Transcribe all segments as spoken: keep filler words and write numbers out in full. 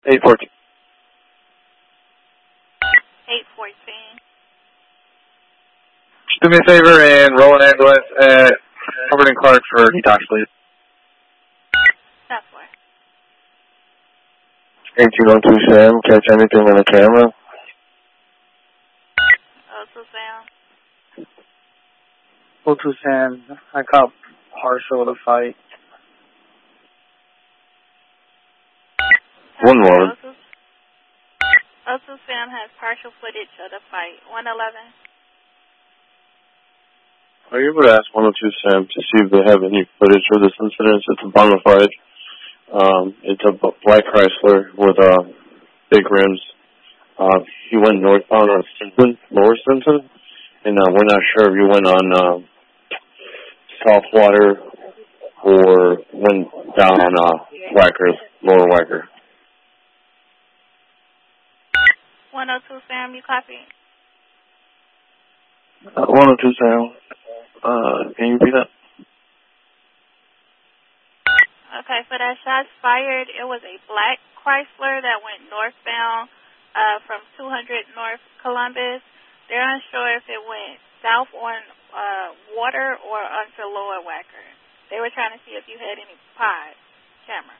eight fourteen. eight fourteen. Do me a favor and roll an ambulance at Hubbard and Clark for detox, please. That's where. eighteen oh two Sam, catch anything on the camera? oh two Sam. oh two Sam, I caught partial of the fight. One more. oh two Sam has partial footage of the fight. one eleven. Are you able to ask one oh two Sam to see if they have any footage of this incident? It's a bona fide. Um, it's a black Chrysler with uh, big rims. Uh, he went northbound on Simpson, Lower Simpson, and uh, we're not sure if you went on uh, Southwater or went down on uh, Wacker, Lower Wacker. one oh two Sam, you copy? Uh, one oh two Sam, uh, can you repeat that? Okay, for that shots fired, it was a black Chrysler that went northbound uh, from two hundred North Columbus. They're unsure if it went south on uh, Water or onto Lower Wacker. They were trying to see if you had any pod cameras.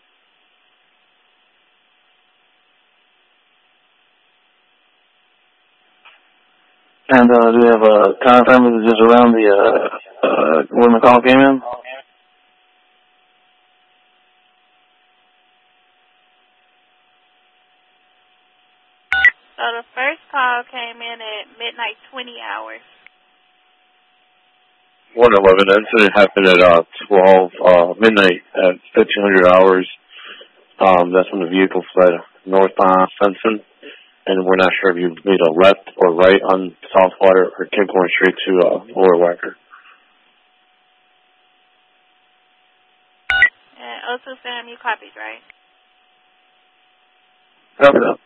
And uh, do you have a time frame? Is it just around the uh, uh, when the call came in? So the first call came in at midnight twenty hours. one eleven. The incident happened at uh, twelve uh, midnight at fifteen hundred hours. Um, that's when the vehicle fled northbound Simpson, and we're not sure if you made a left or right on Southwater or kept going straight to uh, Lower Wacker. And oh two Sam, you copied, right? Copy that.